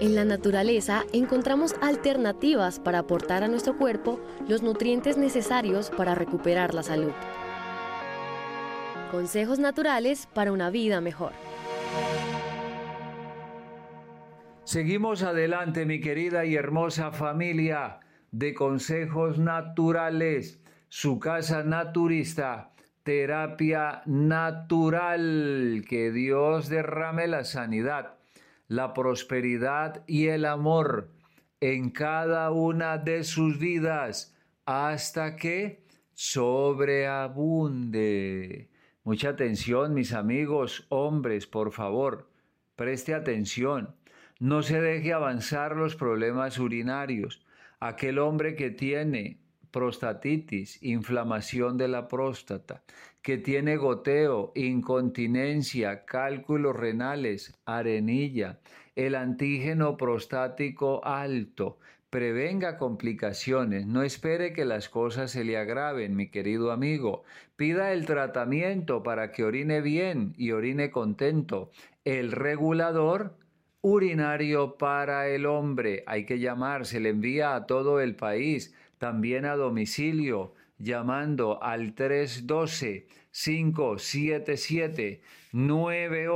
En la naturaleza encontramos alternativas para aportar a nuestro cuerpo los nutrientes necesarios para recuperar la salud. Consejos naturales para una vida mejor. Seguimos adelante, mi querida y hermosa familia de Consejos Naturales, su casa naturista, terapia natural. Que Dios derrame la sanidad, la prosperidad y el amor en cada una de sus vidas hasta que sobreabunde. Mucha atención, mis amigos, hombres, por favor, preste atención. No se deje avanzar los problemas urinarios. Aquel hombre que tiene prostatitis, inflamación de la próstata, que tiene goteo, incontinencia, cálculos renales, arenilla, el antígeno prostático alto, prevenga complicaciones, no espere que las cosas se le agraven, mi querido amigo. Pida el tratamiento para que orine bien y orine contento. El regulador urinario para el hombre. Hay que llamar, se le envía a todo el país, también a domicilio, llamando al 312-577-98.